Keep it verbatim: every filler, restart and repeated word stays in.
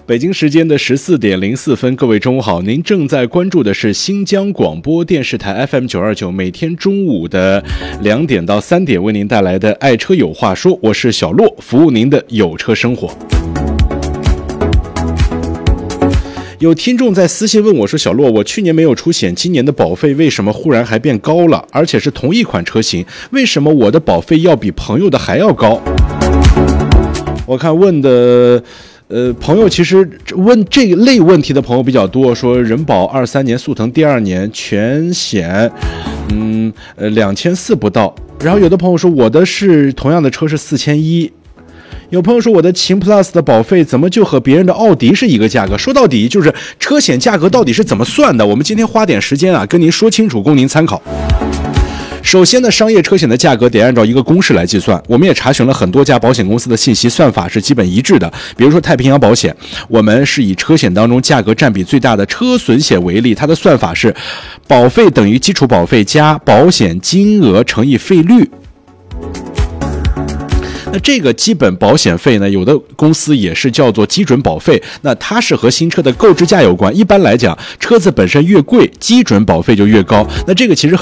北京时间的十四点零四分，各位中午好，您正在关注的是新疆广播电视台 F M 九二九，每天中午的两点到三点为您带来的爱车有话说，我是小洛，服务您的有车生活。有听众在私信问我说，小洛，我去年没有出险，今年的保费为什么忽然还变高了，而且是同一款车型，为什么我的保费要比朋友的还要高？我看问的呃，朋友其实问这类问题的朋友比较多，说人保二三年，速腾第二年，全险，嗯，呃，两千四不到。然后有的朋友说我的是同样的车是四千一，有朋友说我的秦 Plus 的保费怎么就和别人的奥迪是一个价格？说到底就是车险价格到底是怎么算的？我们今天花点时间啊，跟您说清楚，供您参考。首先呢，商业车险的价格得按照一个公式来计算，我们也查询了很多家保险公司的信息，算法是基本一致的。比如说太平洋保险，我们是以车险当中价格占比最大的车损险为例，它的算法是保费等于基础保费加保险金额乘以费率。那这个基本保险费呢，有的公司也是叫做基准保费，那它是和新车的购置价有关。一般来讲，车子本身越贵，基准保费就越高。那这个其实